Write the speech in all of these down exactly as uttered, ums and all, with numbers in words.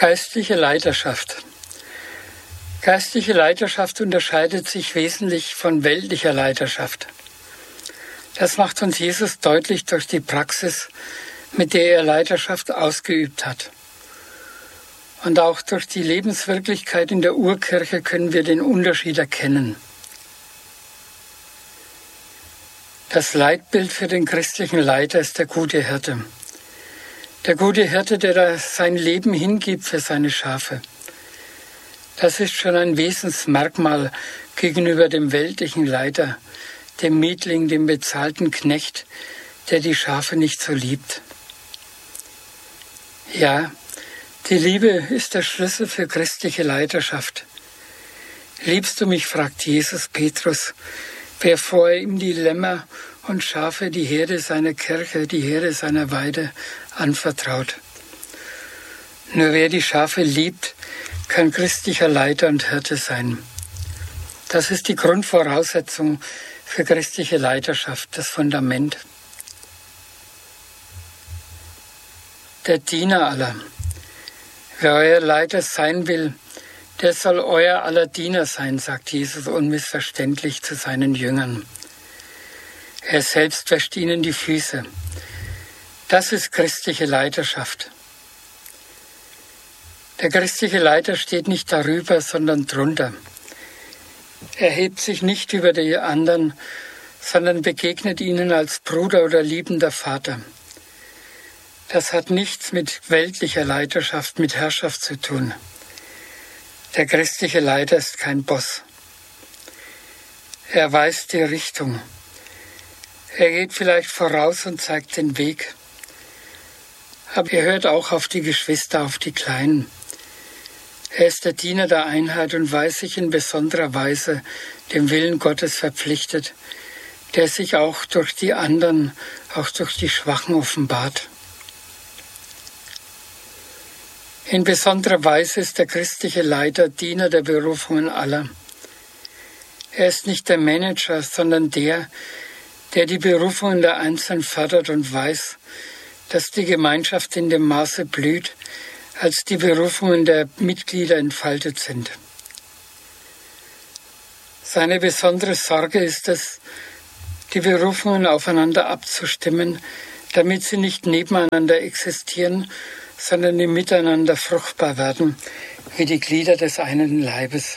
Geistliche Leiterschaft. Geistliche Leiterschaft unterscheidet sich wesentlich von weltlicher Leiterschaft. Das macht uns Jesus deutlich durch die Praxis, mit der er Leiterschaft ausgeübt hat. Und auch durch die Lebenswirklichkeit in der Urkirche können wir den Unterschied erkennen. Das Leitbild für den christlichen Leiter ist der gute Hirte. Der gute Hirte, der sein Leben hingibt für seine Schafe. Das ist schon ein Wesensmerkmal gegenüber dem weltlichen Leiter, dem Mietling, dem bezahlten Knecht, der die Schafe nicht so liebt. Ja, die Liebe ist der Schlüssel für christliche Leiterschaft. Liebst du mich, fragt Jesus Petrus, bevor er ihm die Lämmer und Schafe, die Herde seiner Kirche, die Herde seiner Weide anvertraut. Nur wer die Schafe liebt, kann christlicher Leiter und Hirte sein. Das ist die Grundvoraussetzung für christliche Leiterschaft, das Fundament. Der Diener aller. Wer euer Leiter sein will, der soll euer aller Diener sein, sagt Jesus unmissverständlich zu seinen Jüngern. Er selbst wäscht ihnen die Füße. Das ist christliche Leiterschaft. Der christliche Leiter steht nicht darüber, sondern drunter. Er hebt sich nicht über die anderen, sondern begegnet ihnen als Bruder oder liebender Vater. Das hat nichts mit weltlicher Leiterschaft, mit Herrschaft zu tun. Der christliche Leiter ist kein Boss. Er weist die Richtung. Er geht vielleicht voraus und zeigt den Weg. Aber er hört auch auf die Geschwister, auf die Kleinen. Er ist der Diener der Einheit und weiß sich in besonderer Weise dem Willen Gottes verpflichtet, der sich auch durch die anderen, auch durch die Schwachen offenbart. In besonderer Weise ist der christliche Leiter Diener der Berufungen aller. Er ist nicht der Manager, sondern der, der die Berufungen der Einzelnen fördert und weiß, dass die Gemeinschaft in dem Maße blüht, als die Berufungen der Mitglieder entfaltet sind. Seine besondere Sorge ist es, die Berufungen aufeinander abzustimmen, damit sie nicht nebeneinander existieren, sondern im Miteinander fruchtbar werden, wie die Glieder des einen Leibes.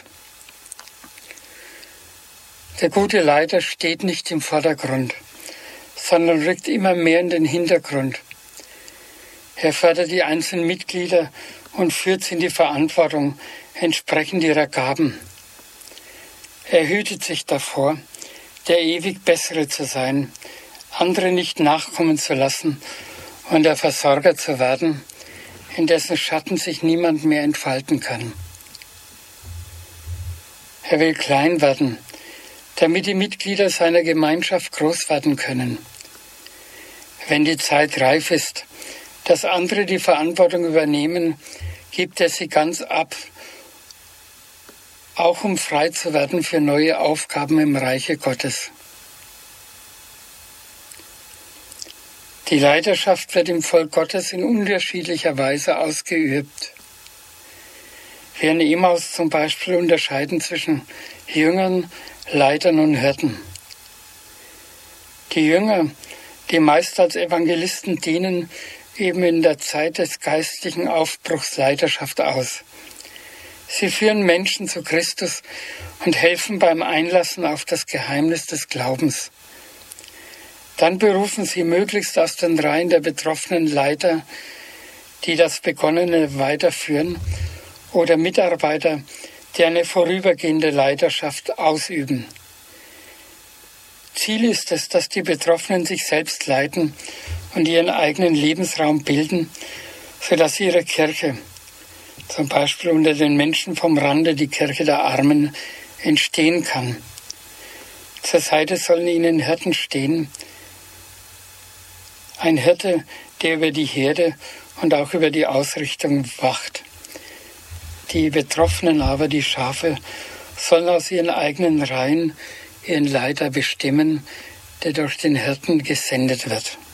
Der gute Leiter steht nicht im Vordergrund, sondern rückt immer mehr in den Hintergrund. Er fördert die einzelnen Mitglieder und führt sie in die Verantwortung entsprechend ihrer Gaben. Er hütet sich davor, der ewig Bessere zu sein, andere nicht nachkommen zu lassen und der Versorger zu werden, in dessen Schatten sich niemand mehr entfalten kann. Er will klein werden, damit die Mitglieder seiner Gemeinschaft groß werden können. Wenn die Zeit reif ist, dass andere die Verantwortung übernehmen, gibt er sie ganz ab, auch um frei zu werden für neue Aufgaben im Reiche Gottes. Die Leiterschaft wird im Volk Gottes in unterschiedlicher Weise ausgeübt. Wir in Emmaus zum Beispiel unterscheiden zwischen Jüngern, Leitern und Hirten. Die Jünger, die meist als Evangelisten dienen, eben in der Zeit des geistlichen Aufbruchs Leiterschaft aus. Sie führen Menschen zu Christus und helfen beim Einlassen auf das Geheimnis des Glaubens. Dann berufen sie möglichst aus den Reihen der betroffenen Leiter, die das Begonnene weiterführen, oder Mitarbeiter, die eine vorübergehende Leiterschaft ausüben. Ziel ist es, dass die Betroffenen sich selbst leiten und ihren eigenen Lebensraum bilden, sodass ihre Kirche, zum Beispiel unter den Menschen vom Rande die Kirche der Armen, entstehen kann. Zur Seite sollen ihnen Hirten stehen, ein Hirte, der über die Herde und auch über die Ausrichtung wacht. Die Betroffenen aber, die Schafe, sollen aus ihren eigenen Reihen ihren Leiter bestimmen, der durch den Hirten gesendet wird.